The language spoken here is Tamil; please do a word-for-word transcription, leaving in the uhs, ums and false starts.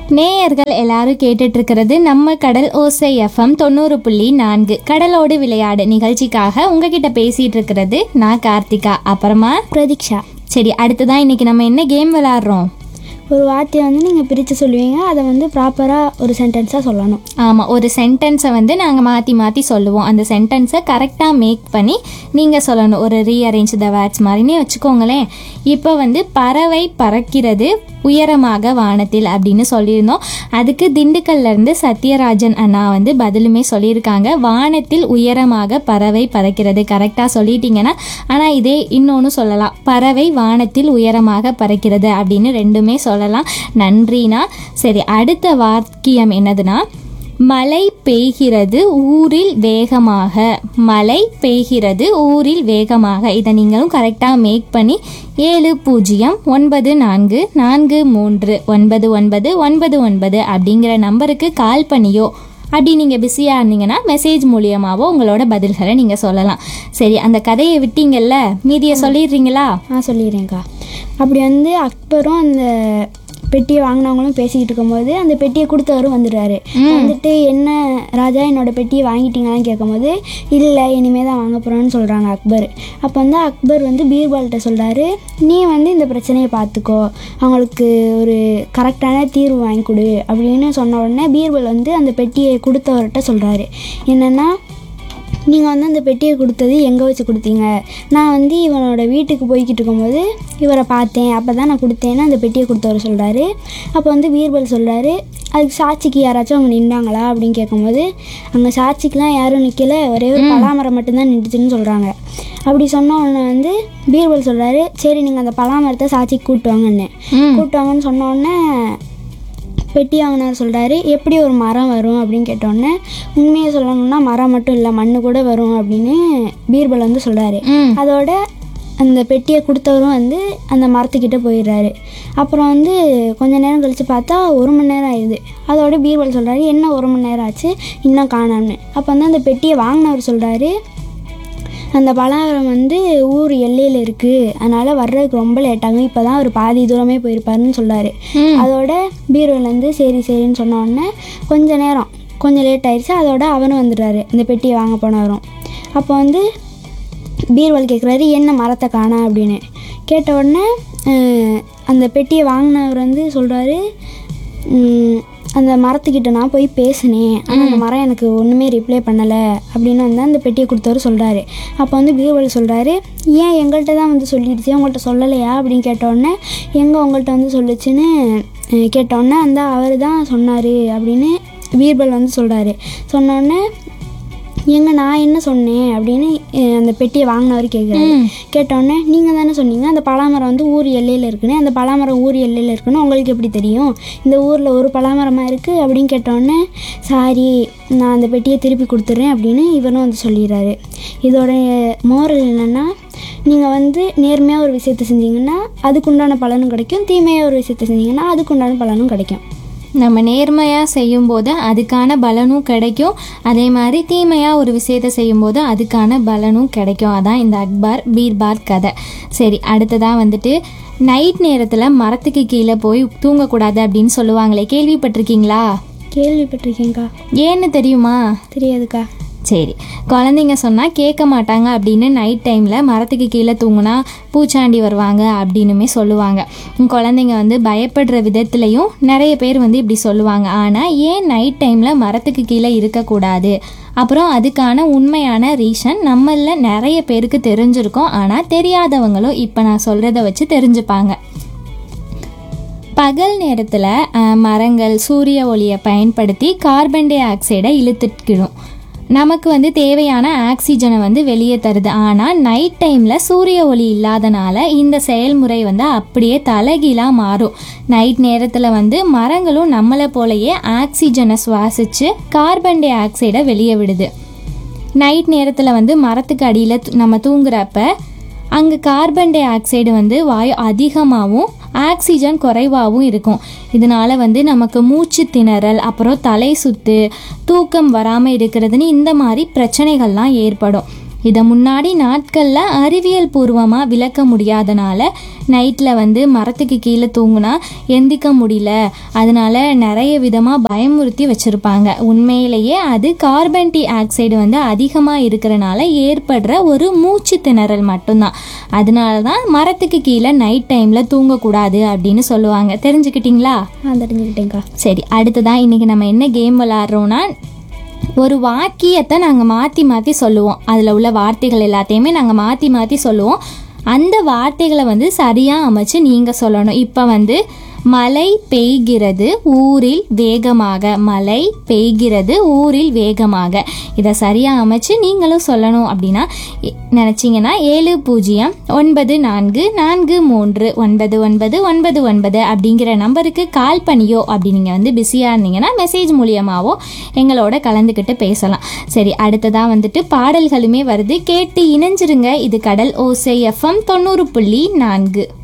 நேயர்கள் எல்லாரும் கேட்டுட்டு இருக்கிறது நம்ம கடல் ஓசை எஃப்எம் தொண்ணூறு புள்ளி நான்கு கடலோடு விளையாடு நிகழ்ச்சிக்காக உங்ககிட்ட பேசிட்டு இருக்கிறது நான் கார்த்திகா, அப்புறமா பிரதீக்ஷா. சரி, அடுத்ததான் இன்னைக்கு நம்ம என்ன கேம் விளையாடுறோம்? ஒரு வார்த்தையை வந்து நீங்கள் பிரித்து சொல்லுவீங்க, அதை வந்து ப்ராப்பராக ஒரு சென்டென்ஸாக சொல்லணும். ஆமாம், ஒரு சென்டென்ஸை வந்து நாங்கள் மாற்றி மாற்றி சொல்லுவோம். அந்த சென்டென்ஸை கரெக்டாக மேக் பண்ணி நீங்கள் சொல்லணும். ஒரு ரீஅரேஞ்ச் த வேர்ட்ஸ் மாதிரினே வச்சுக்கோங்களேன். இப்போ வந்து பறவை பறக்கிறது உயரமாக வானத்தில் அப்படின்னு சொல்லியிருந்தோம். அதுக்கு திண்டுக்கல்லேருந்து சத்யராஜன் அண்ணா வந்து பதிலுமே சொல்லியிருக்காங்க. வானத்தில் உயரமாக பறவை பறக்கிறது கரெக்டாக சொல்லிட்டீங்கன்னா, ஆனால் இதே இன்னொன்று சொல்லலாம், பறவை வானத்தில் உயரமாக பறக்கிறது அப்படின்னு ரெண்டுமே சொல்லலாம். நன்றினா. சரி, அடுத்த வாக்கியம் என்னதுன்னா, மழை பெய்கிறது ஊரில் வேகமாக. மழை பெய்கிறது ஊரில் வேகமாக. இதை நீங்களும் கரெக்டாக மேக் பண்ணி ஏழு பூஜ்ஜியம் ஒன்பது நான்கு நான்கு மூன்று ஒன்பது ஒன்பது ஒன்பது ஒன்பது அப்படிங்கிற நம்பருக்கு கால் பண்ணியோ, அப்படி நீங்கள் பிஸியாக இருந்தீங்கன்னா மெசேஜ் மூலியமாகவோ உங்களோட பதில்களை நீங்கள் சொல்லலாம். சரி, அந்த கதையை விட்டீங்கல்ல, மீதியை சொல்லிடுறீங்களா? ஆ சொல்லிடுறேங்க்கா. அப்படி வந்து அக்பரும் அந்த பெட்டியை வாங்கினவங்களும் பேசிக்கிட்டு இருக்கும்போது அந்த பெட்டியை கொடுத்தவரும் வந்துடுறாரு. வந்துட்டு, என்ன ராஜா என்னோட பெட்டியை வாங்கிட்டீங்களான்னு கேட்கும்போது, இல்லை இனிமே தான் வாங்க போகிறோன்னு சொல்கிறாங்க அக்பர். அப்போ வந்து அக்பர் வந்து பீர்பால்கிட்ட சொல்கிறாரு, நீ வந்து இந்த பிரச்சனையை பார்த்துக்கோ, அவங்களுக்கு ஒரு கரெக்டான தீர்வு வாங்கி கொடு அப்படின்னு சொன்ன உடனே பீர்பால் வந்து அந்த பெட்டியை கொடுத்தவர்கிட்ட சொல்கிறாரு, என்னென்னா, நீங்கள் வந்து அந்த பெட்டியை கொடுத்தது எங்கே வச்சு கொடுத்தீங்க? நான் வந்து இவனோட வீட்டுக்கு போய்கிட்டு இருக்கும்போது இவரை பார்த்தேன், அப்போ தான் நான் கொடுத்தேன்னு அந்த பெட்டியை கொடுத்தவர் சொல்கிறாரு. அப்போ வந்து பீர்பால் சொல்கிறாரு, அதுக்கு சாட்சிக்கு யாராச்சும் அவங்க நின்றாங்களா அப்படின்னு கேட்கும்போது, அங்கே சாட்சிக்கெலாம் யாரும் நிற்கலை, ஒரே ஒரு பலாமரம் மட்டும்தான் நின்றுச்சுன்னு சொல்கிறாங்க. அப்படி சொன்ன உடனே வந்து பீர்பால் சொல்கிறாரு, சரி நீங்கள் அந்த பலாமரத்தை சாட்சிக்கு கூட்டுவாங்கன்னு கூட்டுவாங்கன்னு சொன்ன உடனே பெட்டி வாங்கினார் சொல்கிறாரு, எப்படி ஒரு மரம் வரும் அப்படின்னு கேட்டோடனே, உண்மையை சொல்லணும்னா மரம் மட்டும் இல்லை மண்ணு கூட வரும் அப்படின்னு பீர்பால் வந்து சொல்கிறாரு. அதோட அந்த பெட்டியை கொடுத்தவரும் வந்து அந்த மரத்துக்கிட்ட போயிடுறாரு. அப்புறம் வந்து கொஞ்ச நேரம் கழித்து பார்த்தா ஒரு மணி நேரம் ஆயிடுது. அதோட பீர்பால் சொல்கிறாரு, என்ன ஒரு மணி நேரம் ஆச்சு இன்னும் காணாம்னு. அப்போ வந்து அந்த பெட்டியை வாங்கினவர் சொல்கிறாரு, அந்த பலாமரம் வந்து ஊர் எல்லையில் இருக்குது, அதனால் வர்றதுக்கு ரொம்ப லேட்டாகும், இப்போ தான் ஒரு பாதி தூரமே போயிருப்பாருன்னு சொல்கிறாரு. அதோட பீர்பால் வந்து சரி சரின்னு சொன்ன உடனே கொஞ்சம் நேரம் கொஞ்சம் லேட் ஆயிடுச்சு. அதோட அவனும் வந்துடுறாரு, இந்த பெட்டியை வாங்க போனவரும். அப்போ வந்து பீர்பால் கேட்குறாரு, என்ன மரத்தை காணா அப்படின்னு. கேட்ட உடனே அந்த பெட்டியை வாங்கினவர் வந்து சொல்கிறாரு, அந்த மரத்துக்கிட்ட நான் போய் பேசினேன், ஆனால் அந்த மரம் எனக்கு ஒன்றுமே ரிப்ளை பண்ணலை அப்படின்னு வந்து அந்த பெட்டியை கொடுத்தவர் சொல்கிறாரு. அப்போ வந்து பீர்பால் சொல்கிறாரு, ஏன் எங்கள்கிட்ட தான் வந்து சொல்லிடுச்சு, உங்கள்கிட்ட சொல்லலையா அப்படின்னு கேட்டோடனே, எங்கே உங்கள்கிட்ட வந்து சொல்லிச்சுன்னு கேட்டோடனே அந்த அவர் தான் சொன்னார் அப்படின்னு பீர்பால் வந்து சொல்கிறாரு. சொன்னோடனே, எங்க நான் என்ன சொன்னேன் அப்படின்னு அந்த பெட்டியை வாங்கினவர் கேட்குறாரு. கேட்டோடனே, நீங்கள் தானே சொன்னீங்க அந்த பலாமரம் வந்து ஊர் எல்லையில் இருக்குன்னு, அந்த பலாமரம் ஊர் எல்லையில் இருக்குன்னு உங்களுக்கு எப்படி தெரியும், இந்த ஊரில் ஒரு பலாமரமாக இருக்குது அப்படின்னு கேட்டோடனே, சாரி நான் அந்த பெட்டியை திருப்பி கொடுத்துட்றேன் அப்படின்னு இவரும் வந்து சொல்லிடுறாரு. இதோட மோரல் என்னென்னா, நீங்கள் வந்து நேர்மையாக ஒரு விஷயத்தை செஞ்சீங்கன்னா அதுக்குண்டான பலனும் கிடைக்கும், தீமையாக ஒரு விஷயத்தை செஞ்சீங்கன்னா அதுக்குண்டான பலனும் கிடைக்கும். நம்ம நேர்மையாக செய்யும்போது அதுக்கான பலனும் கிடைக்கும், அதே மாதிரி தீமையாக ஒரு விஷயத்தை செய்யும்போது அதுக்கான பலனும் கிடைக்கும். அதான் இந்த அக்பர் பீர்பால் கதை. சரி, அடுத்ததாக வந்துட்டு, நைட் நேரத்தில் மரத்துக்கு கீழே போய் தூங்கக்கூடாது அப்படின்னு சொல்லுவாங்களே, கேள்விப்பட்டிருக்கீங்களா? கேள்விப்பட்டிருக்கேங்க்கா. ஏன்னு தெரியுமா? தெரியாதுக்கா. சரி, குழந்தைங்க சொன்னால் கேட்க மாட்டாங்க அப்படின்னு நைட் டைமில் மரத்துக்கு கீழே தூங்கினா பூச்சாண்டி வருவாங்க அப்படின்னுமே சொல்லுவாங்க. குழந்தைங்க வந்து பயப்படுற விதத்துலையும் நிறைய பேர் வந்து இப்படி சொல்லுவாங்க. ஆனால் ஏன் நைட் டைமில் மரத்துக்கு கீழே இருக்கக்கூடாது, அப்புறம் அதுக்கான உண்மையான ரீசன் நம்மளில் நிறைய பேருக்கு தெரிஞ்சிருக்கும், ஆனால் தெரியாதவங்களும் இப்போ நான் சொல்கிறத வச்சு தெரிஞ்சுப்பாங்க. பகல் நேரத்தில் மரங்கள் சூரிய ஒளியை பயன்படுத்தி கார்பன் டை ஆக்சைடை இழுத்துக்கிடும், நமக்கு வந்து தேவையான ஆக்சிஜனை வந்து வெளியே தருது. ஆனால் நைட் டைமில் சூரிய ஒளி இல்லாதனால இந்த செயல்முறை வந்து அப்படியே தலைகீழாக மாறும். நைட் நேரத்தில் வந்து மரங்களும் நம்மளை போலயே ஆக்சிஜனை சுவாசித்து கார்பன் டை ஆக்சைடை வெளியே விடுது. நைட் நேரத்தில் வந்து மரத்துக்கு அடியில் நம்ம தூங்குறப்ப அங்கே கார்பன் டை ஆக்சைடு வந்து வாயு அதிகமாகவும் ஆக்சிஜன் குறைவாகவும் இருக்கும். இதனால வந்து நமக்கு மூச்சு திணறல், அப்புறம் தலை சுத்து, தூக்கம் வராமல் இருக்கிறதுன்னு இந்த மாதிரி பிரச்சனைகள்லாம் ஏற்படும். இதை முன்னாடி நாட்களில் அறிவியல் பூர்வமாக விளக்க முடியாதனால நைட்டில் வந்து மரத்துக்கு கீழே தூங்குனா எந்திக்க முடியல, அதனால நிறைய விதமாக பயமுறுத்தி வச்சுருப்பாங்க. உண்மையிலேயே அது கார்பன் டை ஆக்சைடு வந்து அதிகமாக இருக்கிறனால ஏற்படுற ஒரு மூச்சு திணறல் மட்டும்தான். அதனால தான் மரத்துக்கு கீழே நைட் டைமில் தூங்கக்கூடாது அப்படின்னு சொல்லுவாங்க. தெரிஞ்சுக்கிட்டிங்களா? ஆ தெரிஞ்சுக்கிட்டேங்க்கா. சரி, அடுத்ததான் இன்றைக்கி நம்ம என்ன கேம் விளாட்றோன்னா, ஒரு வாக்கியத்தை நாங்கள் மாற்றி மாற்றி சொல்லுவோம். அதில் உள்ள வார்த்தைகள் எல்லாத்தையுமே நாங்கள் மாற்றி மாற்றி சொல்லுவோம். அந்த வார்த்தைகளை வந்து சரியாக அமைச்சு நீங்கள் சொல்லணும். இப்போ வந்து மழை பெய்கிறது ஊரில் வேகமாக, மழை பெய்கிறது ஊரில் வேகமாக, இதை சரியாக அமைச்சு நீங்களும் சொல்லணும். அப்படின்னா நினச்சிங்கன்னா ஏழு பூஜ்ஜியம் ஒன்பது நான்கு நான்கு மூன்று ஒன்பது ஒன்பது ஒன்பது ஒன்பது அப்படிங்கிற நம்பருக்கு கால் பண்ணியோ, அப்படி நீங்கள் வந்து பிஸியாக இருந்தீங்கன்னா மெசேஜ் மூலியமாகவோ எங்களோட கலந்துக்கிட்டு பேசலாம். சரி, அடுத்ததாக வந்துட்டு பாடல்களுமே வருது, கேட்டு இணைஞ்சிருங்க. இது கடல் ஓசை எஃப்எம் தொண்ணூறு புள்ளி நான்கு.